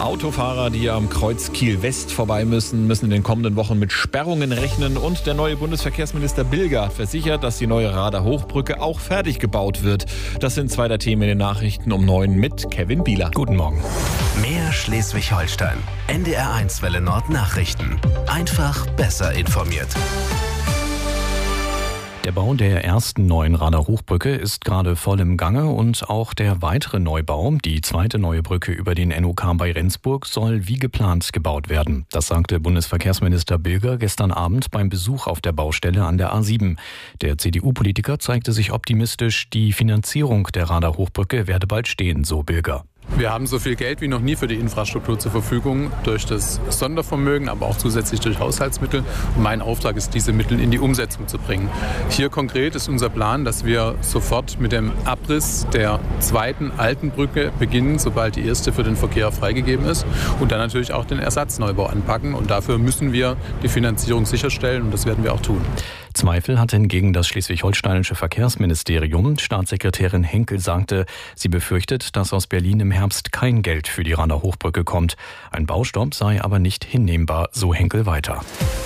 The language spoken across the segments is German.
Autofahrer, die am Kreuz Kiel-West vorbei müssen in den kommenden Wochen mit Sperrungen rechnen. Und der neue Bundesverkehrsminister Bilger hat versichert, dass die neue Rader Hochbrücke auch fertig gebaut wird. Das sind zwei der Themen in den Nachrichten um 9 mit Kevin Bieler. Guten Morgen. Mehr Schleswig-Holstein. NDR1 Welle Nord Nachrichten. Einfach besser informiert. Der Bau der ersten neuen Rader Hochbrücke ist gerade voll im Gange und auch der weitere Neubau, die zweite neue Brücke über den NOK bei Rendsburg, soll wie geplant gebaut werden. Das sagte Bundesverkehrsminister Bilger gestern Abend beim Besuch auf der Baustelle an der A7. Der CDU-Politiker zeigte sich optimistisch, die Finanzierung der Rader Hochbrücke werde bald stehen, so Bilger. Wir haben so viel Geld wie noch nie für die Infrastruktur zur Verfügung, durch das Sondervermögen, aber auch zusätzlich durch Haushaltsmittel. Und mein Auftrag ist, diese Mittel in die Umsetzung zu bringen. Hier konkret ist unser Plan, dass wir sofort mit dem Abriss der zweiten alten Brücke beginnen, sobald die erste für den Verkehr freigegeben ist. Und dann natürlich auch den Ersatzneubau anpacken. Und dafür müssen wir die Finanzierung sicherstellen und das werden wir auch tun. Zweifel hat hingegen das schleswig-holsteinische Verkehrsministerium. Staatssekretärin Henkel sagte, sie befürchtet, dass aus Berlin im Herbst kein Geld für die Rader Hochbrücke kommt. Ein Baustopp sei aber nicht hinnehmbar, so Henkel weiter.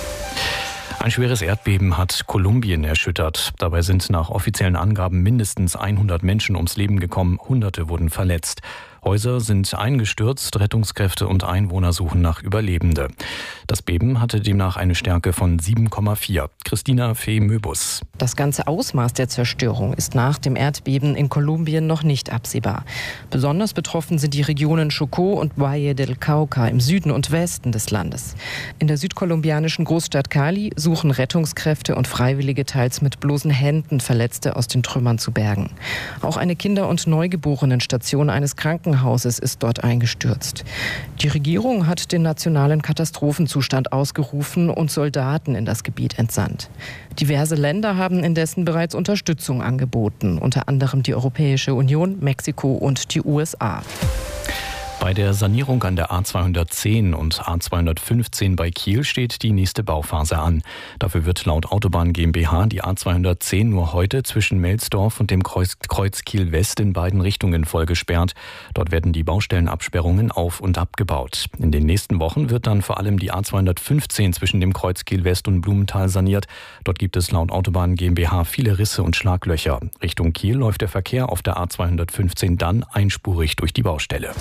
Ein schweres Erdbeben hat Kolumbien erschüttert. Dabei sind nach offiziellen Angaben mindestens 100 Menschen ums Leben gekommen, Hunderte wurden verletzt. Häuser sind eingestürzt, Rettungskräfte und Einwohner suchen nach Überlebende. Das Beben hatte demnach eine Stärke von 7,4. Christina Fee-Möbus. Das ganze Ausmaß der Zerstörung ist nach dem Erdbeben in Kolumbien noch nicht absehbar. Besonders betroffen sind die Regionen Chocó und Valle del Cauca im Süden und Westen des Landes. In der südkolumbianischen Großstadt Cali suchen Rettungskräfte und Freiwillige teils mit bloßen Händen Verletzte aus den Trümmern zu bergen. Auch eine Kinder- und Neugeborenenstation eines Krankenhauses ist dort eingestürzt. Die Regierung hat den nationalen Katastrophenzustand ausgerufen und Soldaten in das Gebiet entsandt. Diverse Länder haben indessen bereits Unterstützung angeboten, unter anderem die Europäische Union, Mexiko und die USA. Bei der Sanierung an der A210 und A215 bei Kiel steht die nächste Bauphase an. Dafür wird laut Autobahn GmbH die A210 nur heute zwischen Melsdorf und dem Kreuz Kiel-West in beiden Richtungen voll gesperrt. Dort werden die Baustellenabsperrungen auf- und abgebaut. In den nächsten Wochen wird dann vor allem die A215 zwischen dem Kreuz Kiel-West und Blumenthal saniert. Dort gibt es laut Autobahn GmbH viele Risse und Schlaglöcher. Richtung Kiel läuft der Verkehr auf der A215 dann einspurig durch die Baustelle.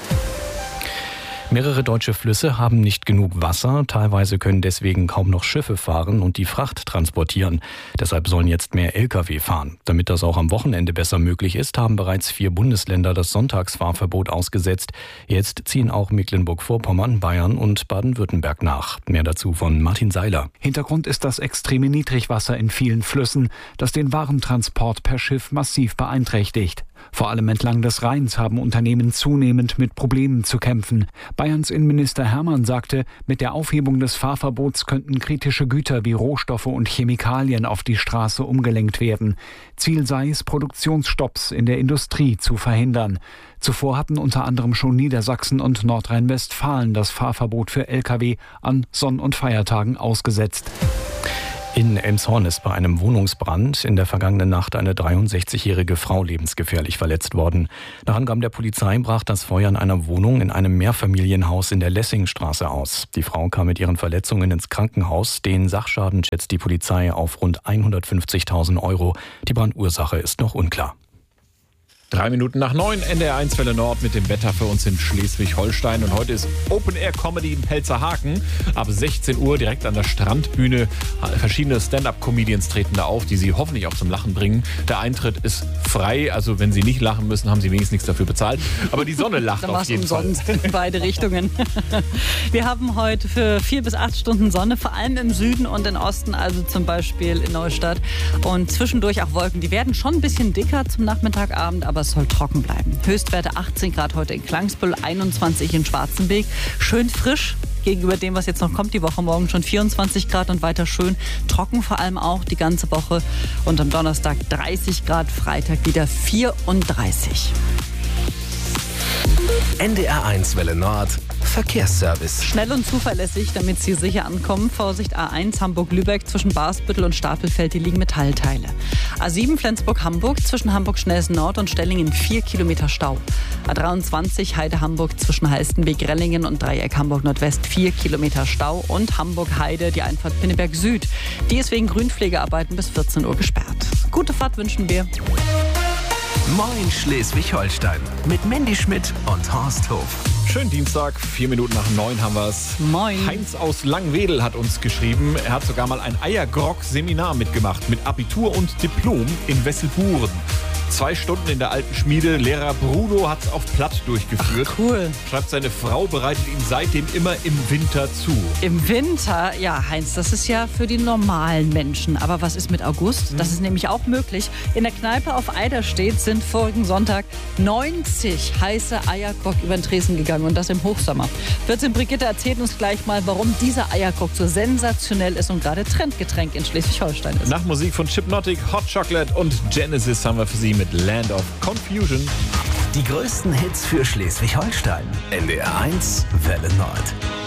Mehrere deutsche Flüsse haben nicht genug Wasser, teilweise können deswegen kaum noch Schiffe fahren und die Fracht transportieren. Deshalb sollen jetzt mehr Lkw fahren. Damit das auch am Wochenende besser möglich ist, haben bereits 4 Bundesländer das Sonntagsfahrverbot ausgesetzt. Jetzt ziehen auch Mecklenburg-Vorpommern, Bayern und Baden-Württemberg nach. Mehr dazu von Martin Seiler. Hintergrund ist das extreme Niedrigwasser in vielen Flüssen, das den Warentransport per Schiff massiv beeinträchtigt. Vor allem entlang des Rheins haben Unternehmen zunehmend mit Problemen zu kämpfen. Bayerns Innenminister Hermann sagte, mit der Aufhebung des Fahrverbots könnten kritische Güter wie Rohstoffe und Chemikalien auf die Straße umgelenkt werden. Ziel sei es, Produktionsstopps in der Industrie zu verhindern. Zuvor hatten unter anderem schon Niedersachsen und Nordrhein-Westfalen das Fahrverbot für Lkw an Sonn- und Feiertagen ausgesetzt. In Elmshorn ist bei einem Wohnungsbrand in der vergangenen Nacht eine 63-jährige Frau lebensgefährlich verletzt worden. Nach Angaben der Polizei brach das Feuer in einer Wohnung in einem Mehrfamilienhaus in der Lessingstraße aus. Die Frau kam mit ihren Verletzungen ins Krankenhaus. Den Sachschaden schätzt die Polizei auf rund 150.000 €. Die Brandursache ist noch unklar. 3 Minuten nach 9, NDR1 Welle Nord mit dem Wetter für uns in Schleswig-Holstein. Und heute ist Open Air Comedy in Pelzerhaken. Ab 16 Uhr direkt an der Strandbühne. Verschiedene Stand-Up-Comedians treten da auf, die Sie hoffentlich auch zum Lachen bringen. Der Eintritt ist frei, also wenn Sie nicht lachen müssen, haben Sie wenigstens nichts dafür bezahlt. Aber die Sonne lacht auf jeden Fall. Umsonst in beide Richtungen. Wir haben heute für 4 bis 8 Stunden Sonne, vor allem im Süden und im Osten, also zum Beispiel in Neustadt. Und zwischendurch auch Wolken. Die werden schon ein bisschen dicker zum Nachmittagabend, aber es soll trocken bleiben. Höchstwerte 18 Grad heute in Klangsbüll, 21 in Schwarzenberg. Schön frisch gegenüber dem, was jetzt noch kommt. Die Woche morgen schon 24 Grad und weiter schön trocken, vor allem auch die ganze Woche. Und am Donnerstag 30 Grad, Freitag wieder 34. NDR1 Welle Nord Verkehrsservice. Schnell und zuverlässig, damit Sie sicher ankommen. Vorsicht A1 Hamburg-Lübeck zwischen Barsbüttel und Stapelfeld, die liegen Metallteile. A7 Flensburg-Hamburg zwischen Hamburg-Schnelsen-Nord und Stellingen 4 Kilometer Stau. A23 Heide-Hamburg zwischen Halstenweg-Rellingen und Dreieck Hamburg-Nordwest 4 Kilometer Stau. Und Hamburg-Heide, die Einfahrt Pinneberg Süd. Die ist wegen Grünpflegearbeiten bis 14 Uhr gesperrt. Gute Fahrt wünschen wir. Moin Schleswig-Holstein mit Mandy Schmidt und Horst Hof. Schönen Dienstag, 4 Minuten nach 9 haben wir es. Moin. Heinz aus Langwedel hat uns geschrieben, er hat sogar mal ein Eiergrog-Seminar mitgemacht mit Abitur und Diplom in Wesselburen. 2 Stunden in der alten Schmiede. Lehrer Bruno hat es auf Platt durchgeführt. Ach, cool. Schreibt, seine Frau bereitet ihn seitdem immer im Winter zu. Im Winter? Ja, Heinz, das ist ja für die normalen Menschen. Aber was ist mit August? Das ist nämlich auch möglich. In der Kneipe auf Eiderstedt sind vorigen Sonntag 90 heiße Eiergrog über den Tresen gegangen. Und das im Hochsommer. 14 Brigitte erzählt uns gleich mal, warum dieser Eiergrog so sensationell ist und gerade Trendgetränk in Schleswig-Holstein ist. Nach Musik von Chipnotic, Hot Chocolate und Genesis haben wir für Sie mit Land of Confusion. Die größten Hits für Schleswig-Holstein. NDR 1 Welle Nord.